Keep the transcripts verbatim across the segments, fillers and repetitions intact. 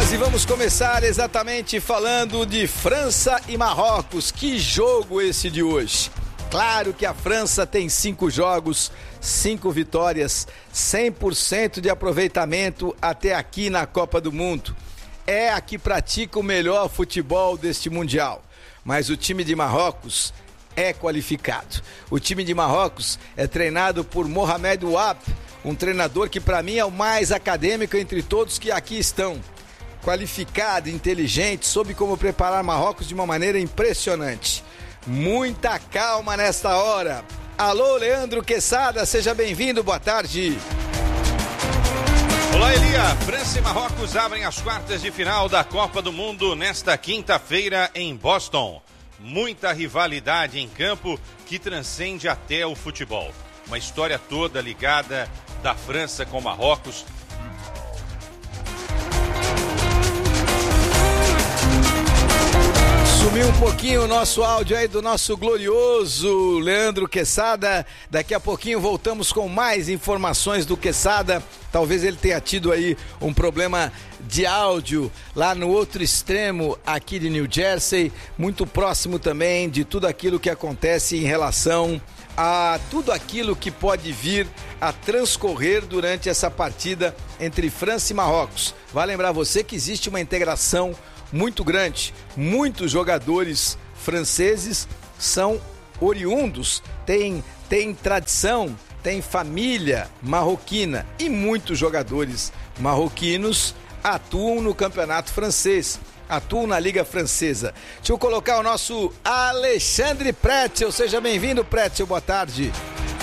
E vamos começar exatamente falando de França e Marrocos. Que jogo esse de hoje! Claro que a França tem cinco jogos, cinco vitórias, cem por cento de aproveitamento até aqui na Copa do Mundo. É a que pratica o melhor futebol deste Mundial. Mas o time de Marrocos é qualificado. O time de Marrocos é treinado por Mohamed Ouab, um treinador que para mim é o mais acadêmico entre todos que aqui estão. Qualificado, inteligente, soube como preparar Marrocos de uma maneira impressionante. Muita calma nesta hora. Alô, Leandro Quesada, seja bem-vindo, boa tarde. Olá, Elia. França e Marrocos abrem as quartas de final da Copa do Mundo nesta quinta-feira em Boston. Muita rivalidade em campo que transcende até o futebol. Uma história toda ligada da França com Marrocos. Sumiu um pouquinho o nosso áudio aí do nosso glorioso Leandro Quesada. Daqui a pouquinho voltamos com mais informações do Quesada. Talvez ele tenha tido aí um problema de áudio lá no outro extremo aqui de New Jersey, muito próximo também de tudo aquilo que acontece em relação a tudo aquilo que pode vir a transcorrer durante essa partida entre França e Marrocos. Vai lembrar você que existe uma integração muito grande. Muitos jogadores franceses são oriundos, têm, têm tradição, têm família marroquina e muitos jogadores marroquinos atuam no campeonato francês, atuam na Liga Francesa. Deixa eu colocar o nosso Alexandre Pretzel. Seja bem-vindo, Pretzel, boa tarde.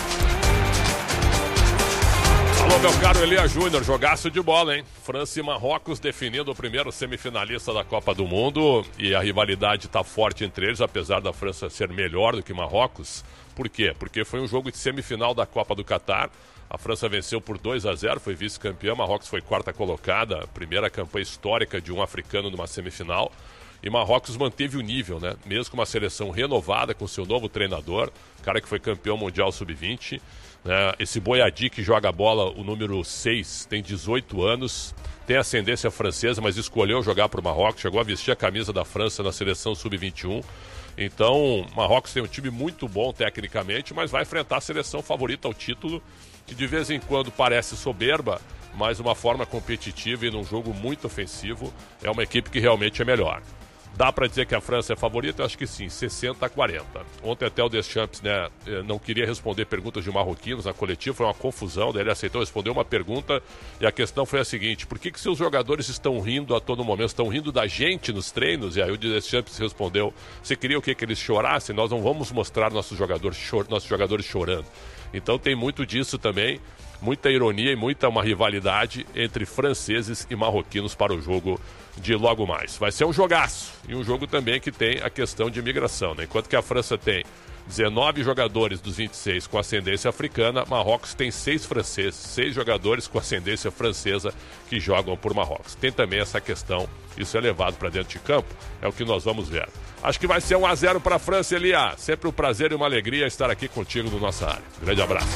Alô, meu caro Elia Júnior, jogaço de bola, hein? França e Marrocos definindo o primeiro semifinalista da Copa do Mundo e a rivalidade está forte entre eles, apesar da França ser melhor do que Marrocos. Por quê? Porque foi um jogo de semifinal da Copa do Catar. A França venceu por dois a zero, foi vice-campeã, Marrocos foi quarta colocada, primeira campanha histórica de um africano numa semifinal. E Marrocos manteve o nível, né? Mesmo com uma seleção renovada, com seu novo treinador, cara que foi campeão mundial sub vinte. Né? Esse Boyadi que joga a bola, o número seis, tem dezoito anos, tem ascendência francesa, mas escolheu jogar para o Marrocos, chegou a vestir a camisa da França na seleção sub vinte e um. Então, Marrocos tem um time muito bom tecnicamente, mas vai enfrentar a seleção favorita ao título, que de vez em quando parece soberba, mas uma forma competitiva e num jogo muito ofensivo, é uma equipe que realmente é melhor. Dá para dizer que a França é favorita? Eu acho que sim, sessenta a quarenta. Ontem até o Deschamps, né, não queria responder perguntas de marroquinos na coletiva, foi uma confusão, daí ele aceitou responder uma pergunta e a questão foi a seguinte: por que que seus jogadores estão rindo a todo momento? Estão rindo da gente nos treinos? E aí o Deschamps respondeu: você queria o quê? Que eles chorassem? Nós não vamos mostrar nossos jogadores, chor- nossos jogadores chorando. Então tem muito disso também, muita ironia e muita uma rivalidade entre franceses e marroquinos para o jogo de logo mais. Vai ser um jogaço e um jogo também que tem a questão de imigração, né? Enquanto que a França tem dezenove jogadores dos vinte e seis com ascendência africana, Marrocos tem seis franceses, seis jogadores com ascendência francesa que jogam por Marrocos. Tem também essa questão, isso é levado para dentro de campo, é o que nós vamos ver. Acho que vai ser um a zero para a França, Elia. Sempre um prazer e uma alegria estar aqui contigo no nossa área. Grande abraço.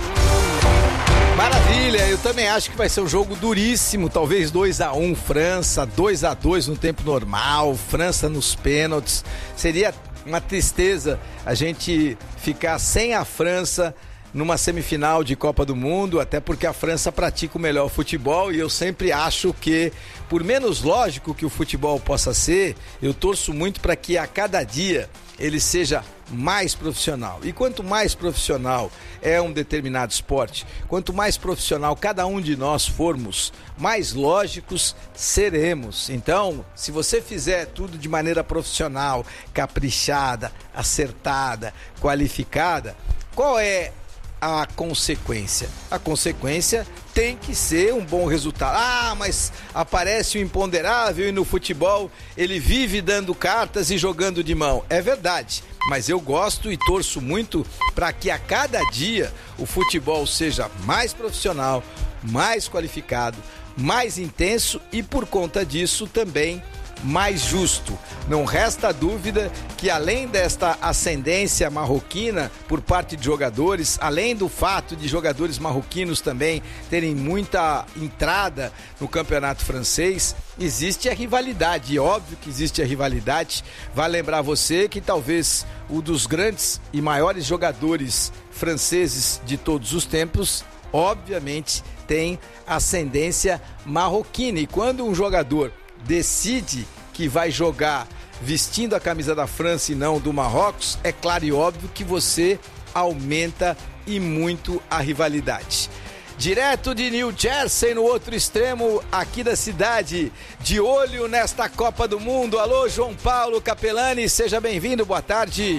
Maravilha, eu também acho que vai ser um jogo duríssimo, talvez dois a um França, dois a dois no tempo normal, França nos pênaltis. Seria uma tristeza a gente ficar sem a França numa semifinal de Copa do Mundo, até porque a França pratica o melhor futebol e eu sempre acho que, por menos lógico que o futebol possa ser, eu torço muito para que a cada dia ele seja mais profissional. E quanto mais profissional é um determinado esporte, quanto mais profissional cada um de nós formos, mais lógicos seremos. Então, se você fizer tudo de maneira profissional, caprichada, acertada, qualificada, qual é a consequência? A consequência tem que ser um bom resultado. Ah, mas aparece o imponderável e no futebol ele vive dando cartas e jogando de mão. É verdade, mas eu gosto e torço muito para que a cada dia o futebol seja mais profissional, mais qualificado, mais intenso e por conta disso também mais justo. Não resta dúvida que, além desta ascendência marroquina por parte de jogadores, além do fato de jogadores marroquinos também terem muita entrada no campeonato francês, existe a rivalidade, e óbvio que existe a rivalidade. Vai lembrar você que talvez um dos grandes e maiores jogadores franceses de todos os tempos, obviamente, tem ascendência marroquina. E quando um jogador decide que vai jogar vestindo a camisa da França e não do Marrocos, é claro e óbvio que você aumenta e muito a rivalidade. Direto de New Jersey, no outro extremo aqui da cidade, de olho nesta Copa do Mundo. Alô, João Paulo Capelani, seja bem-vindo, boa tarde.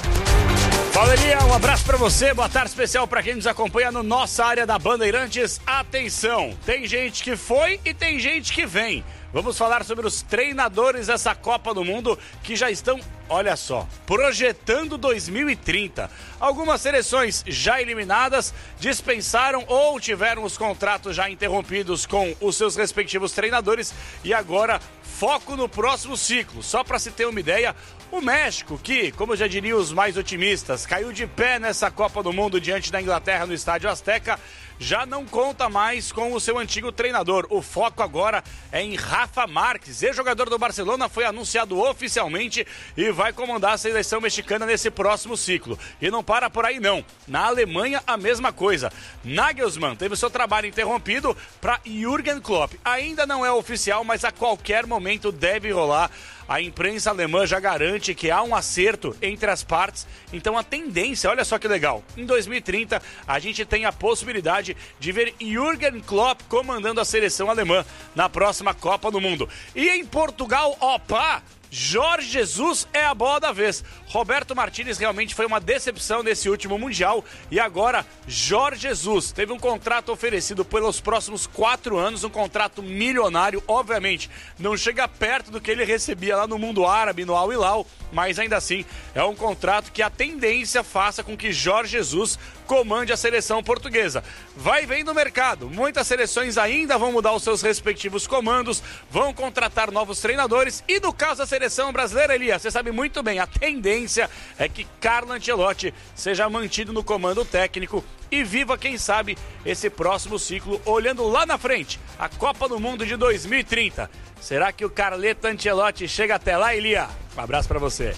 Fala, Elia, um abraço pra você, boa tarde especial pra quem nos acompanha no nossa área da Bandeirantes. Atenção, tem gente que foi e tem gente que vem. Vamos falar sobre os treinadores dessa Copa do Mundo que já estão, olha só, projetando dois mil e trinta. Algumas seleções já eliminadas dispensaram ou tiveram os contratos já interrompidos com os seus respectivos treinadores e agora foco no próximo ciclo. Só para se ter uma ideia, o México, que, como já diriam os mais otimistas, caiu de pé nessa Copa do Mundo diante da Inglaterra no Estádio Azteca, já não conta mais com o seu antigo treinador. O foco agora é em Rafa Márquez, ex-jogador do Barcelona, foi anunciado oficialmente e vai comandar a seleção mexicana nesse próximo ciclo. E não para por aí não. Na Alemanha, a mesma coisa. Nagelsmann teve seu trabalho interrompido para Jürgen Klopp. Ainda não é oficial, mas a qualquer momento deve rolar. A imprensa alemã já garante que há um acerto entre as partes, então a tendência, olha só que legal, em dois mil e trinta a gente tem a possibilidade de ver Jürgen Klopp comandando a seleção alemã na próxima Copa do Mundo. E em Portugal, opa! Jorge Jesus é a bola da vez. Roberto Martínez realmente foi uma decepção nesse último Mundial e agora Jorge Jesus teve um contrato oferecido pelos próximos quatro anos, um contrato milionário, obviamente não chega perto do que ele recebia lá no mundo árabe, no Al Hilal, mas ainda assim é um contrato que a tendência faça com que Jorge Jesus comande a seleção portuguesa. Vai vendo o mercado, muitas seleções ainda vão mudar os seus respectivos comandos, vão contratar novos treinadores e no caso da seleção brasileira, Elias, você sabe muito bem, a tendência é que Carlo Ancelotti seja mantido no comando técnico e viva, quem sabe, esse próximo ciclo, olhando lá na frente, a Copa do Mundo de dois mil e trinta. Será que o Carleto Ancelotti chega até lá, Elia? Um abraço pra você.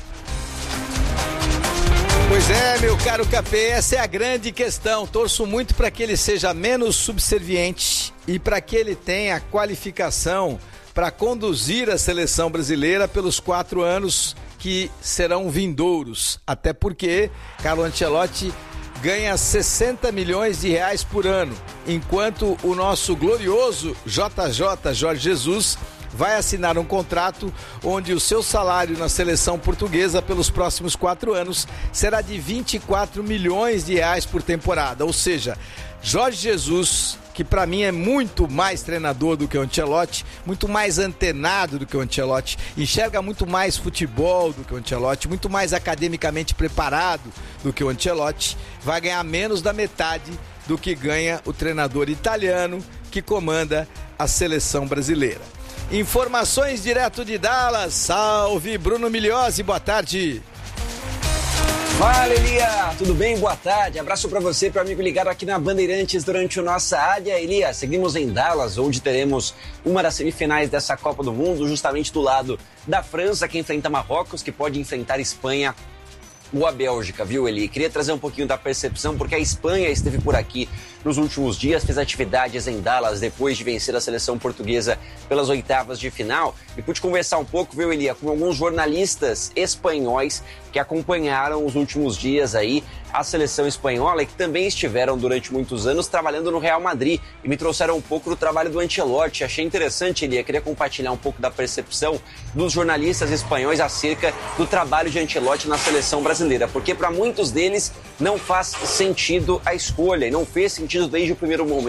Pois é, meu caro Capê, essa é a grande questão. Torço muito para que ele seja menos subserviente e para que ele tenha qualificação para conduzir a seleção brasileira pelos quatro anos que serão vindouros. Até porque Carlo Ancelotti ganha sessenta milhões de reais por ano, enquanto o nosso glorioso J J Jorge Jesus vai assinar um contrato onde o seu salário na seleção portuguesa pelos próximos quatro anos será de vinte e quatro milhões de reais por temporada. Ou seja, Jorge Jesus, que para mim é muito mais treinador do que o Ancelotti, muito mais antenado do que o Ancelotti, enxerga muito mais futebol do que o Ancelotti, muito mais academicamente preparado do que o Ancelotti, vai ganhar menos da metade do que ganha o treinador italiano que comanda a seleção brasileira. Informações direto de Dallas. Salve, Bruno Migliozzi, boa tarde. Fala, Elia, tudo bem? Boa tarde. Abraço para você e para o amigo ligado aqui na Bandeirantes durante o Nossa Área. Elia, seguimos em Dallas, onde teremos uma das semifinais dessa Copa do Mundo, justamente do lado da França, que enfrenta Marrocos, que pode enfrentar Espanha ou a Bélgica, viu, Eli? Queria trazer um pouquinho da percepção, porque a Espanha esteve por aqui nos últimos dias, fez atividades em Dallas depois de vencer a seleção portuguesa pelas oitavas de final. E pude conversar um pouco, viu, Eli, com alguns jornalistas espanhóis que acompanharam os últimos dias aí a seleção espanhola e que também estiveram durante muitos anos trabalhando no Real Madrid e me trouxeram um pouco do trabalho do Ancelotti. Achei interessante, Elia, queria compartilhar um pouco da percepção dos jornalistas espanhóis acerca do trabalho de Ancelotti na seleção brasileira, porque para muitos deles não faz sentido a escolha e não fez sentido desde o primeiro momento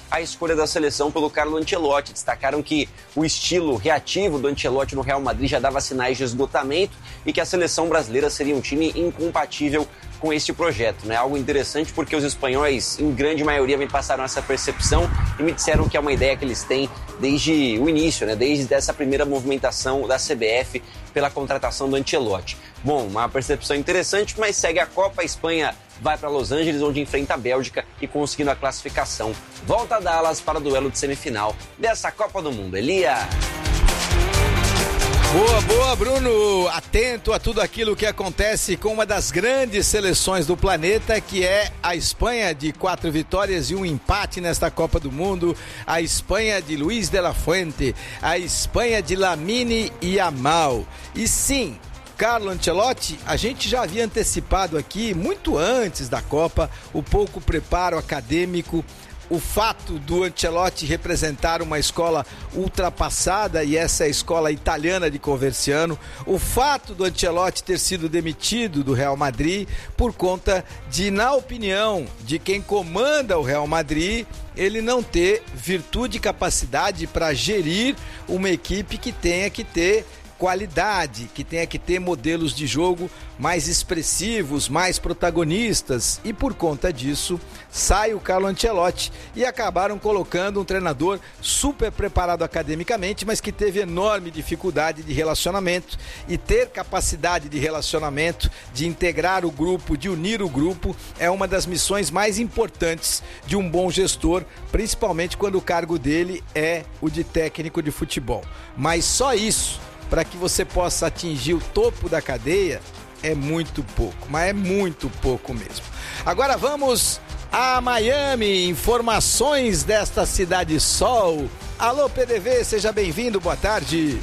a escolha da seleção pelo Carlo Ancelotti. Destacaram que o estilo reativo do Ancelotti no Real Madrid já dava sinais de esgotamento e que a seleção brasileira seria um time incompatível com este projeto, né? Algo interessante porque os espanhóis, em grande maioria, me passaram essa percepção e me disseram que é uma ideia que eles têm desde o início, né? Desde essa primeira movimentação da C B F pela contratação do Ancelotti. Bom, uma percepção interessante, mas segue a Copa. A Espanha vai para Los Angeles, onde enfrenta a Bélgica e conseguindo a classificação. Volta a Dallas para o duelo de semifinal dessa Copa do Mundo. Elia! Boa, boa, Bruno. Atento a tudo aquilo que acontece com uma das grandes seleções do planeta, que é a Espanha, de quatro vitórias e um empate nesta Copa do Mundo. A Espanha de Luis de la Fuente, a Espanha de Lamine Yamal. E sim, Carlo Ancelotti, a gente já havia antecipado aqui, muito antes da Copa, o pouco preparo acadêmico, o fato do Ancelotti representar uma escola ultrapassada, e essa é a escola italiana de Coverciano, o fato do Ancelotti ter sido demitido do Real Madrid por conta de, na opinião de quem comanda o Real Madrid, ele não ter virtude e capacidade para gerir uma equipe que tenha que ter qualidade, que tenha que ter modelos de jogo mais expressivos, mais protagonistas, e por conta disso sai o Carlo Ancelotti e acabaram colocando um treinador super preparado academicamente, mas que teve enorme dificuldade de relacionamento, e ter capacidade de relacionamento, de integrar o grupo, de unir o grupo, é uma das missões mais importantes de um bom gestor, principalmente quando o cargo dele é o de técnico de futebol. Mas só isso, para que você possa atingir o topo da cadeia, é muito pouco, mas é muito pouco mesmo. Agora vamos a Miami, informações desta cidade sol. Alô, P D V, seja bem-vindo, boa tarde.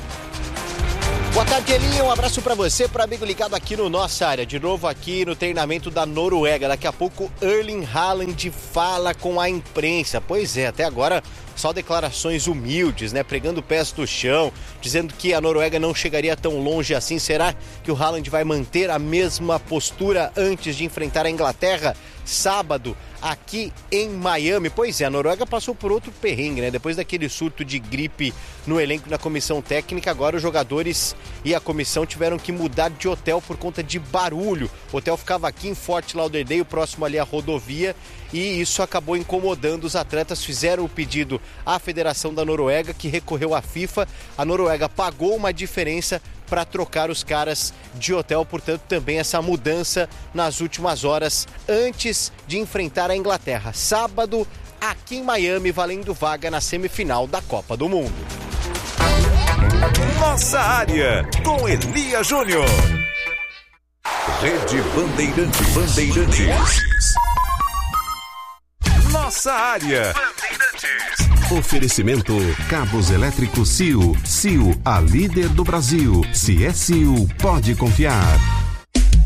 Boa tarde, Elinho. Um abraço pra você, para amigo ligado aqui no Nossa Área. De novo aqui no treinamento da Noruega. Daqui a pouco, Erling Haaland fala com a imprensa. Pois é, até agora só declarações humildes, né? Pregando pés do chão, dizendo que a Noruega não chegaria tão longe assim. Será que o Haaland vai manter a mesma postura antes de enfrentar a Inglaterra sábado aqui em Miami? Pois é, a Noruega passou por outro perrengue, né? Depois daquele surto de gripe no elenco na comissão técnica, agora os jogadores e a comissão tiveram que mudar de hotel por conta de barulho. O hotel ficava aqui em Fort Lauderdale, próximo ali à rodovia, e isso acabou incomodando os atletas. Fizeram o pedido à Federação da Noruega, que recorreu à FIFA. A Noruega pagou uma diferença para trocar os caras de hotel, portanto também essa mudança nas últimas horas antes de enfrentar a Inglaterra. Sábado, aqui em Miami, valendo vaga na semifinal da Copa do Mundo. Nossa Área, com Elia Júnior. Rede Bandeirantes. Bandeirantes. Nossa Área. Oferecimento Cabos Elétricos C I O. C I O, a líder do Brasil. Se é C I O, pode confiar.